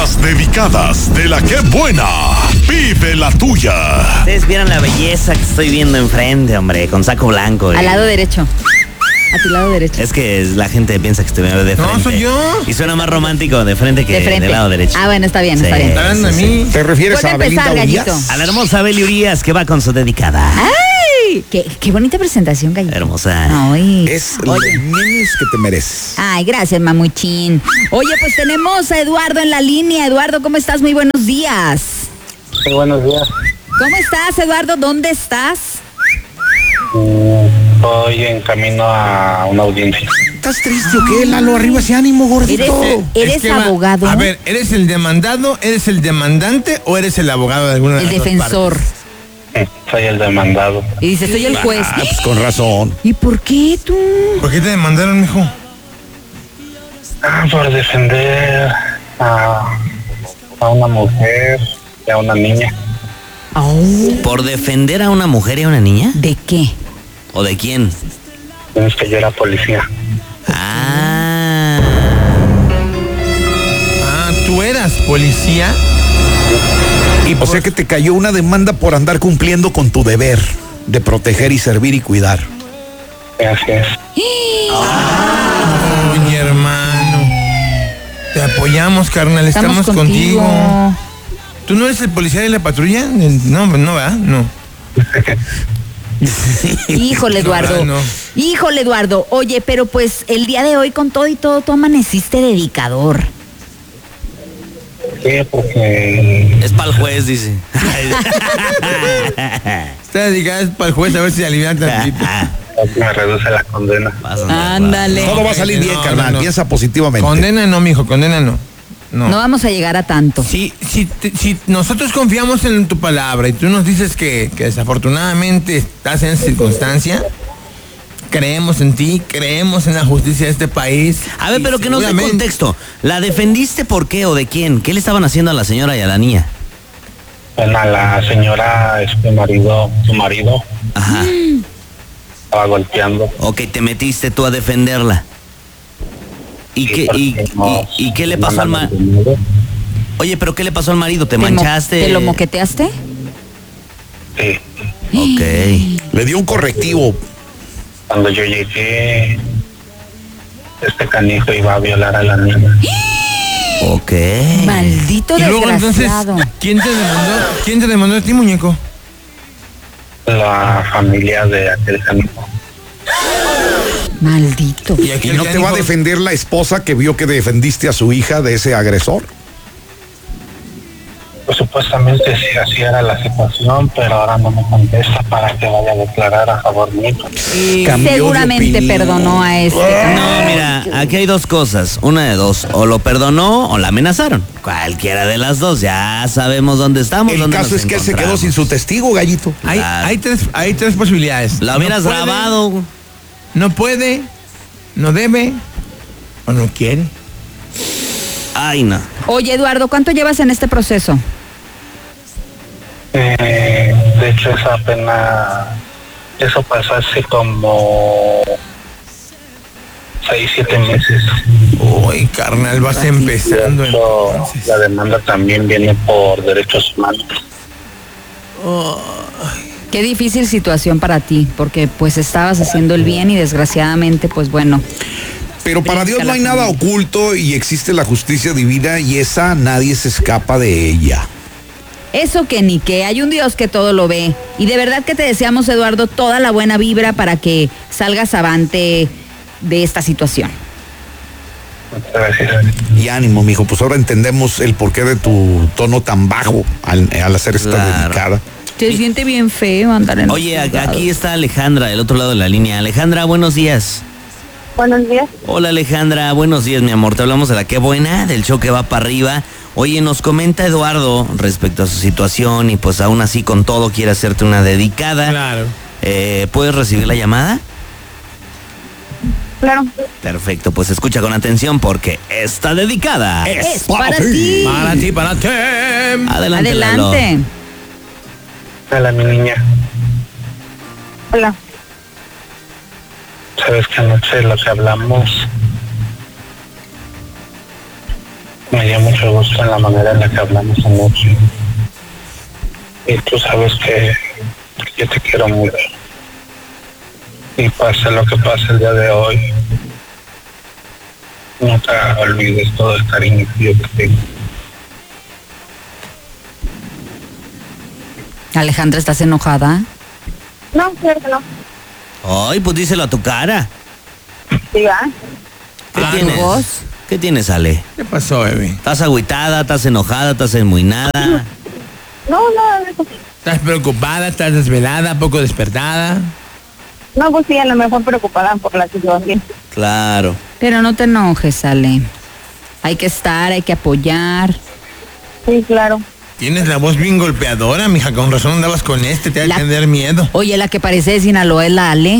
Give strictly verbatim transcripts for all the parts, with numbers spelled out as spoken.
Las dedicadas de la que buena. Vive la tuya. Ustedes vieron la belleza que estoy viendo enfrente, hombre, con saco blanco. Al lado derecho. A tu lado derecho. Es que la gente piensa que estoy de frente. No, soy yo. Y suena más romántico de frente que De frente. del lado derecho. Ah, bueno, está bien, Sí. está bien. ¿Estás hablando de mí? ¿Te refieres Vuelve a a Belinda empezar, Urias? Gallito. A la hermosa Beli Urias que va con su dedicada. ¡Ay! Qué, qué bonita presentación, Gallito. Hermosa. Ay. Es Oye. los memes que te mereces. Ay, gracias, mamuchín. Oye, pues tenemos a Eduardo en la línea. Eduardo, ¿cómo estás? Muy buenos días. Sí, buenos días. ¿Cómo estás, Eduardo? ¿Dónde estás? Voy en camino a una audiencia. ¿Estás triste o qué, Lalo? Arriba ese ánimo, gordito. Eres- ¿Eres Es que va- abogado? A ver, ¿eres el demandado, eres el demandante o eres el abogado de alguna de El las dos defensor. partes? Sí, soy el demandado. Y dice, soy el juez. Ah, pues con razón. ¿Y por qué tú? ¿Por qué te demandaron, mijo? Ah, por defender a, a una mujer y a una niña. ¿Por defender a una mujer y a una niña? ¿De qué? ¿O de quién? Es que yo era policía. Ah. Ah, ¿tú eras policía? Y o sea que te cayó una demanda por andar cumpliendo con tu deber de proteger y servir y cuidar. Así es. Oye, hermano. Te apoyamos, carnal, estamos, Estamos contigo. contigo. ¿Tú no eres el policía de la patrulla? No, no, ¿verdad? No. Híjole, Eduardo. No, no. Híjole, Eduardo. Oye, pero pues el día de hoy con todo y todo, tú amaneciste dedicador. Sí, porque Es para el juez, dice. Está dedicada para el juez a ver si alivian tantito. me reduce la condena. Ándale. Todo va a salir bien, No, carnal. no, no. Piensa positivamente. Condena no, mijo, condena no. No. No vamos a llegar a tanto. Si, si, te- si nosotros confiamos en tu palabra y tú nos dices que, que desafortunadamente estás en esa circunstancia, creemos en ti, creemos en la justicia de este país. A ver, y pero que nos dé seguramente- contexto. ¿La defendiste por qué o de quién? ¿Qué le estaban haciendo a la señora y a la niña? Bueno, a la señora, este marido, su marido, Ajá. estaba golpeando. Ok, te metiste tú a defenderla. ¿Y Sí, qué, y, porque nos y- y qué le pasó al mandan marido? dinero. Oye, pero ¿qué le pasó al marido? ¿Te mo- manchaste? ¿Te lo moqueteaste? Sí. Ok. Le dio un correctivo. Cuando yo llegué, este canijo iba a violar a la niña. Ok. Maldito Y luego entonces, desgraciado. ¿quién te demandó? ¿Quién te demandó a ti, muñeco? La familia de aquel canijo. Maldito. ¿Y no te va a defender la esposa que vio que defendiste a su hija de ese agresor? Pues supuestamente sí, así era la situación, pero ahora no me contesta para que vaya a declarar a favor mío. Cambió de Seguramente opinión. perdonó a este. No, mira, aquí hay dos cosas. Una de dos. O lo perdonó o la amenazaron. Cualquiera de las dos. Ya sabemos dónde estamos. El dónde caso nos es que él se quedó encontramos. sin su testigo, gallito. Hay, Claro. hay, tres, hay tres posibilidades. La hubieras No puede, grabado. No puede, no debe o no quiere. Ay, no. Oye, Eduardo, ¿cuánto llevas en este proceso? Eh, de hecho, esa apenas, eso pasó hace como seis, siete meses. Uy, carnal, vas empezando. De hecho, entonces. la demanda también viene por derechos humanos. Qué difícil situación para ti, porque pues estabas haciendo el bien y desgraciadamente, pues bueno. Pero para Dios no hay nada oculto y existe la justicia divina y esa nadie se escapa de ella. Eso que ni que, hay un Dios que todo lo ve. Y de verdad que te deseamos, Eduardo, toda la buena vibra para que salgas avante de esta situación. Muchas gracias. Y ánimo, mijo, pues ahora entendemos el porqué de tu tono tan bajo al, al hacer esta Claro. dedicada. Se siente bien feo andar en... Oye, los a- juzgados. aquí está Alejandra, del otro lado de la línea. Alejandra, buenos días. Buenos días. Hola Alejandra, buenos días mi amor, te hablamos de la Qué Buena, del show que va para arriba. Oye, nos comenta Eduardo respecto a su situación y pues aún así con todo quiere hacerte una dedicada. Claro. Eh, ¿Puedes recibir la llamada? Claro. Perfecto, pues escucha con atención porque está dedicada. Es para ti. Para ti, para ti. Adelante, Lalo. Adelante. Hola, mi niña. Hola. Sabes que anoche lo que hablamos Me dio mucho gusto en la manera en la que hablamos anoche. Y tú sabes que yo te quiero mucho. Y pase lo que pase el día de hoy, no te olvides todo el cariño que yo te tengo. Alejandra, ¿estás enojada? No, claro que no. Ay, pues díselo a tu cara. Sí, va. ¿Qué Ah, tienes? ¿tu voz? ¿Qué tienes, Ale? ¿Qué pasó, bebé? ¿Estás agüitada? ¿Estás enojada? ¿Estás enmuinada? No, no, no. ¿Estás preocupada? ¿Estás desvelada? ¿Poco despertada? No, pues sí, a lo mejor preocupada por la situación. Claro. Pero no te enojes, Ale. Hay que estar, hay que apoyar. Sí, claro. Tienes la voz bien golpeadora, mija. Con razón andabas con este, te va La- a tener miedo. Oye, la que parece de Sinaloa es la Ale.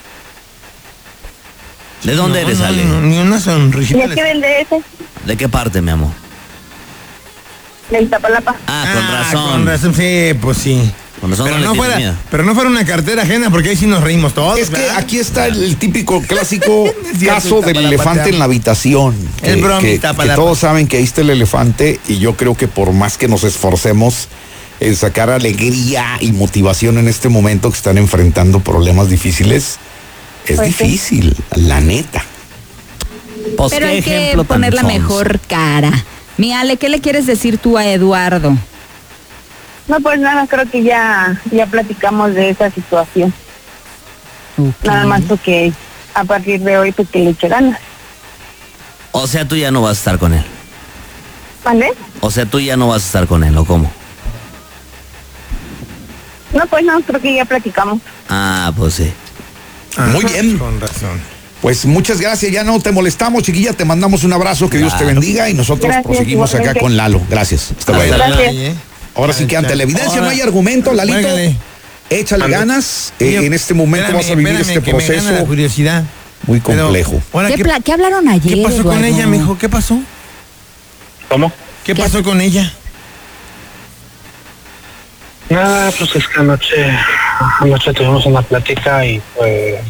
¿De dónde No, eres, no, Ale? no, ni una ¿Y sonrisita. es que del D F? ¿De qué parte, mi amor? De Iztapalapa. Ah, con Ah, razón. Con razón, sí, pues sí. Con razón pero, no le no tienes fuera, miedo. pero no fuera una cartera ajena, porque ahí sí nos reímos todos. Es que ¿verdad? aquí está el típico clásico cierto, caso está del para la elefante patear. en la habitación. El que- broma que, está que para la todos patear. saben que ahí está el elefante y yo creo que por más que nos esforcemos en sacar alegría y motivación en este momento que están enfrentando problemas difíciles, es Pues sí. difícil, la neta. Pues, Pero ¿qué hay que ejemplo tan poner la sonso? mejor cara. Mi Ale, ¿qué le quieres decir tú a Eduardo? No, pues nada, creo que ya, ya platicamos de esa situación. Nada más porque a partir de hoy, pues que le eche ganas. O sea, tú ya no vas a estar con él. ¿Vale? O sea, tú ya no vas a estar con él, ¿o cómo? No, pues no, creo que ya platicamos. Ah, pues sí. Ah, Muy bien. Con razón. Pues muchas gracias, ya no te molestamos, chiquilla, te mandamos un abrazo, que Dios te Claro. bendiga y nosotros Gracias, proseguimos acá igualmente. con Lalo. Gracias. Hasta luego. Hasta Gracias. Ay, eh. Ahora sí que ante la evidencia Ahora- no hay argumento, Lalito. Juégale. Échale Ande. ganas. eh, Oye, en este momento espérame, vas a vivir espérame, este que me gana proceso la curiosidad. muy Pero, complejo. ahora, ¿Qué, ¿qué, pla- qué hablaron ayer, ¿qué pasó con Eduardo? ella, mijo? ¿Qué pasó? ¿Cómo? ¿Qué, ¿Qué pasó con ella? Nada, pues es que anoche, anoche tuvimos una plática y pues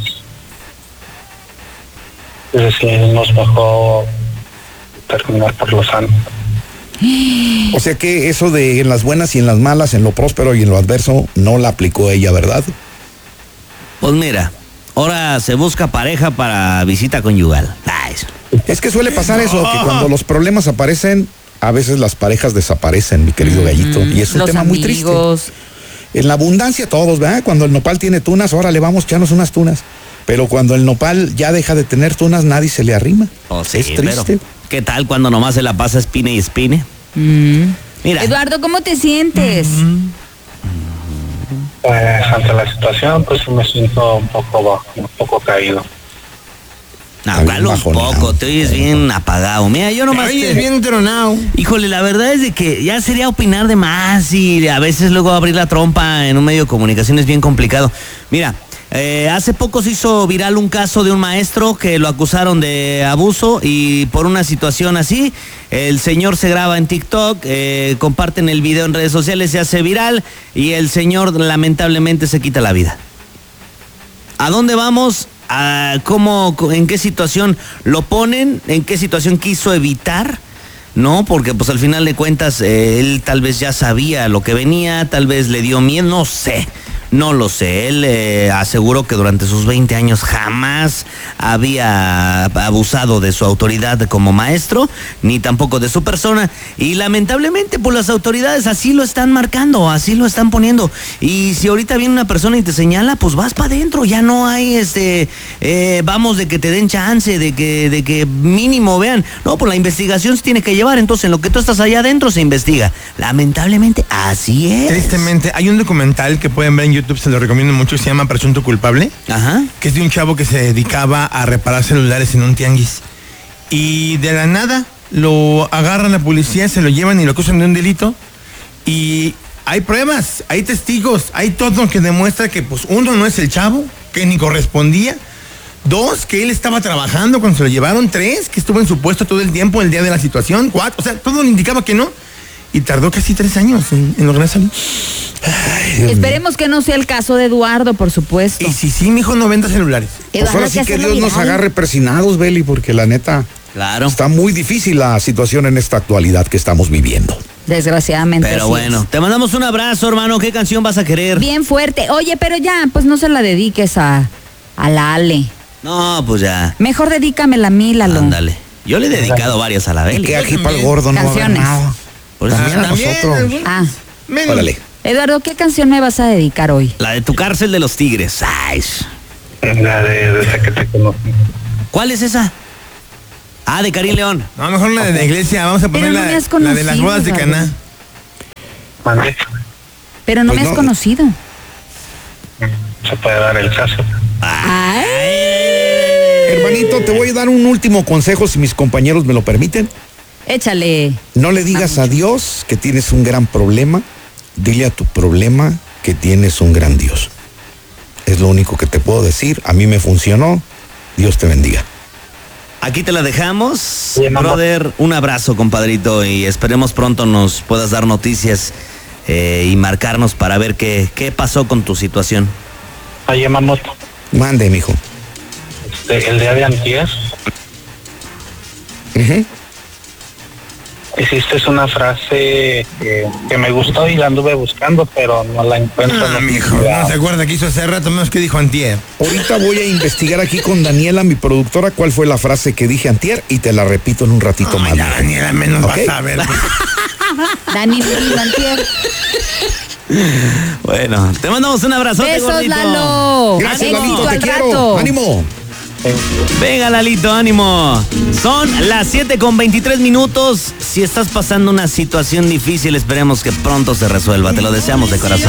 decidimos mejor terminar por lo sano. O sea que eso de en las buenas y en las malas, en lo próspero y en lo adverso, no la aplicó ella, ¿verdad? Pues mira, ahora se busca pareja para visita conyugal. Ah, eso. Es que suele pasar eso, que cuando los problemas aparecen, a veces las parejas desaparecen, mi querido gallito. Y es un Los tema muy triste. amigos. En la abundancia todos, ¿verdad? Cuando el nopal tiene tunas, ahora le vamos a echarnos unas tunas. Pero cuando el nopal ya deja de tener tunas, nadie se le arrima. Oh, sí, es triste. pero ¿qué tal cuando nomás se la pasa espine y espine? Mm. Mira, Eduardo, ¿cómo te sientes? Pues ante la situación, pues me siento un poco bajo, un poco caído. no, ¿cuál un bajoneado. poco, te oyes bien apagado. Mira, yo nomás Oye, te- es bien tronado. Híjole, la verdad es de que ya sería opinar de más y a veces luego abrir la trompa en un medio de comunicación es bien complicado. Mira, eh, hace poco se hizo viral un caso de un maestro que lo acusaron de abuso y por una situación así, el señor se graba en TikTok, eh, comparten el video en redes sociales, se hace viral y el señor lamentablemente se quita la vida. ¿A dónde vamos? ¿A cómo, en qué situación lo ponen? ¿En qué situación quiso evitar? No, porque pues al final de cuentas eh, él tal vez ya sabía lo que venía, tal vez le dio miedo, no sé. No lo sé, él eh, aseguró que durante sus veinte años jamás había abusado de su autoridad como maestro, ni tampoco de su persona, y lamentablemente pues las autoridades así lo están marcando, así lo están poniendo, y si ahorita viene una persona y te señala, pues vas para adentro, ya no hay este, eh, vamos de que te den chance, de que, de que mínimo vean, no, pues la investigación se tiene que llevar, entonces en lo que tú estás allá adentro se investiga, lamentablemente así es. Tristemente, hay un documental que pueden ver en YouTube, se lo recomiendo mucho, se llama Presunto Culpable, Ajá. que es de un chavo que se dedicaba a reparar celulares en un tianguis. Y de la nada lo agarran la policía, se lo llevan y lo acusan de un delito. Y hay pruebas, hay testigos, hay todo que demuestra que, pues, uno, no es el chavo, que ni correspondía. Dos, que él estaba trabajando cuando se lo llevaron. Tres, que estuvo en su puesto todo el tiempo, el día de la situación. Cuatro, o sea, todo le indicaba que no. Y tardó casi tres años en, en lograr salir. Esperemos que no sea el caso de Eduardo, por supuesto. Y si sí, mi hijo no venda celulares. Pues Eduardo, ahora hay sí que hacerlo Dios nos viral. agarre persinados, Beli, porque la neta, Claro. Está muy difícil la situación en esta actualidad que estamos viviendo. Desgraciadamente. Pero así bueno, es. te mandamos un abrazo, hermano. ¿Qué canción vas a querer? Bien fuerte. Oye, pero ya, pues no se la dediques a, a la Ale. No, pues ya. Mejor dedícamela a mí, Lalo. Ándale. Yo le he dedicado varias a la Y Beli. que aquí para el gordo no va a haber Canciones. nada. Por eso También a También, nosotros. algún- Ah, menos. Órale. Eduardo, ¿qué canción me vas a dedicar hoy? La de Tu Cárcel de los Tigres. Ay. La de desde que te conocí. ¿Cuál es esa? Ah, de Karim León. No, mejor la de la iglesia. Vamos a poner Pero no la, me has la de las conocido, bodas de Eduardo. Caná. Mandé. Pero no Pues me has no. conocido. Se puede dar el caso. Ay. Hermanito, te voy a dar un último consejo si mis compañeros me lo permiten. Échale. No le digas a Dios que tienes un gran problema. Dile a tu problema que tienes un gran Dios. Es lo único que te puedo decir. A mí me funcionó. Dios te bendiga. Aquí te la dejamos. Bien, mamá. Brother, un abrazo, compadrito, y esperemos pronto nos puedas dar noticias eh, y marcarnos para ver qué, qué pasó con tu situación. Oye, Mamoto, Mande, mijo. este, el día de antier Ujú. hiciste una frase que, que me gustó y la anduve buscando, pero no la encuentro. Ah, No, mijo, no se acuerda que hizo hace rato, menos que dijo antier. Ahorita voy a investigar aquí con Daniela, mi productora, cuál fue la frase que dije antier y te la repito en un ratito Ay, más. ya, Daniela, menos Ok. vas a ver. Dani Vivo Antier. Bueno, te mandamos un abrazote, Besos, gordito. Lalo. Gracias, Éxito Lalito, te al quiero. rato. Ánimo. Venga, Lalito, ánimo. Son las siete con veintitrés minutos. Si estás pasando una situación difícil, esperemos que pronto se resuelva. Te lo deseamos de corazón.